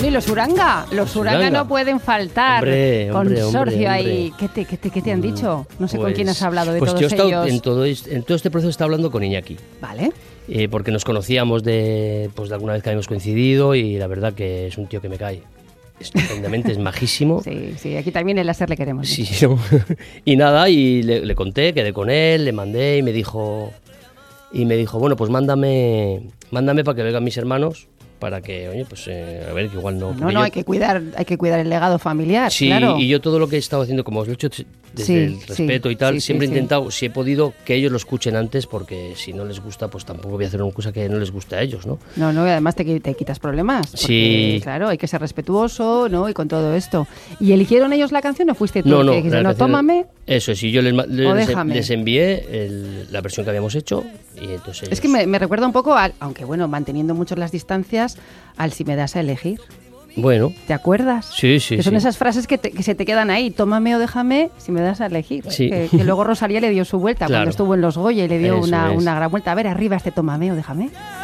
Bueno, y los Uranga no pueden faltar. Consorcio ahí. ¿Qué te han dicho? No sé con quién has hablado de todos ellos. Pues yo he estado en todo este proceso he estado hablando con Iñaki. Vale. Porque nos conocíamos de alguna vez que habíamos coincidido y la verdad que es un tío que me cae estupendamente, es majísimo. Sí, aquí también en Láser le queremos. Sí, no. Y nada, y le conté, quedé con él, le mandé y me dijo, bueno, pues mándame para que vengan mis hermanos, para que, oye, pues a ver, que igual no... No, hay que cuidar el legado familiar, sí, claro. Y yo todo lo que he estado haciendo, como os lo he hecho desde el respeto y tal, siempre he intentado, si he podido, que ellos lo escuchen antes, porque si no les gusta, pues tampoco voy a hacer una cosa que no les guste a ellos, ¿no? No, y además te quitas problemas. Porque, sí. Claro, hay que ser respetuoso, ¿no? Y con todo esto. ¿Y eligieron ellos la canción o fuiste tú? No, que dijiste, no, tómame. Eso, sí, yo les envié la versión que habíamos hecho y entonces... Es que me recuerda un poco, aunque bueno, manteniendo mucho las distancias, al Si me das a elegir. Bueno. ¿Te acuerdas? Sí. Que son esas frases que se te quedan ahí, tómame o déjame, si me das a elegir. Sí. Que luego Rosalía le dio su vuelta, claro. cuando estuvo en Los Goya y le dio una es. gran vuelta. A ver, arriba tómame o déjame.